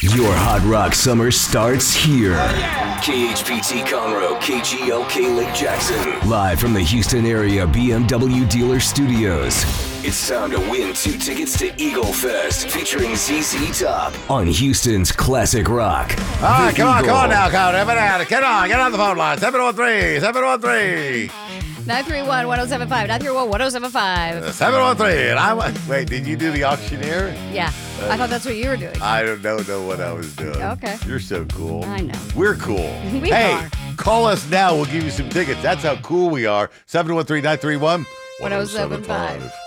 Your hot rock summer starts here. KHPT Conroe, KGLK Lake Jackson. Live from the Houston area BMW dealer studios. It's time to win 2 tickets to Eagle Fest featuring ZZ Top on Houston's classic rock. All right, come on now, get on the phone line. 713. 931-1075. 931-1075. 713. Wait, did you do the auctioneer? Yeah. I thought that's what you were doing. I don't know what I was doing. Okay. You're so cool. I know. We're cool. We hey, are. call us now. We'll give you some tickets. That's how cool we are. 713-931-1075.